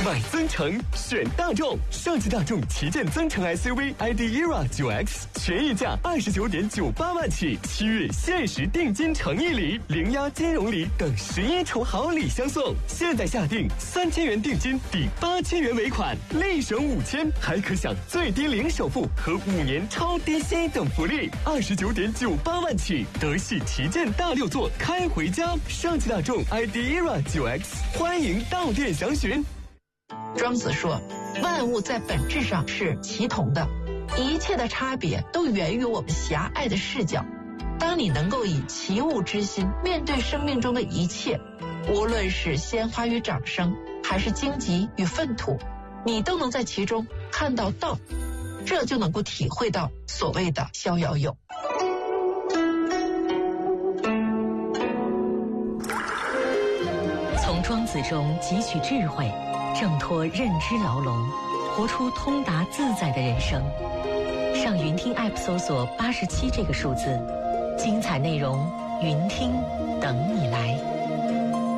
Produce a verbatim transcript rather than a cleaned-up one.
买增程选大众，上汽大众旗舰增程 S U V I D E R A 九 X 全溢价二十九点九八万起，七月限时定金诚意礼、零押金融礼等十一重好礼相送。现在下定三千元定金抵八千元尾款，立省五千，还可享最低零首付和五年超低息等福利。二十九点九八万起，德系旗舰大六座开回家。上汽大众 I D E R A 九 X， 欢迎到店详询。 庄子说，万物在本质上是齐同的，一切的差别都源于我们狭隘的视角。当你能够以齐物之心面对生命中的一切，无论是鲜花与掌声，还是荆棘与粪土，你都能在其中看到道，这就能够体会到所谓的逍遥游。 从庄子中汲取智慧，挣脱认知牢笼，活出通达自在的人生。上云听 App 搜索八十七这个数字，精彩内容云听等你来。